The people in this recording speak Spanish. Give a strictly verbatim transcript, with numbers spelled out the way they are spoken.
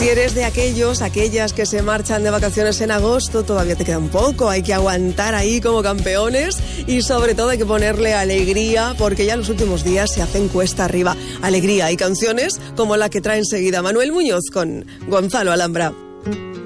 Si eres de aquellos, aquellas que se marchan de vacaciones en agosto, todavía te queda un poco, hay que aguantar ahí como campeones y sobre todo hay que ponerle alegría porque ya los últimos días se hacen cuesta arriba. Alegría y canciones como la que trae enseguida Manuel Muñoz con Gonzalo Alhambra.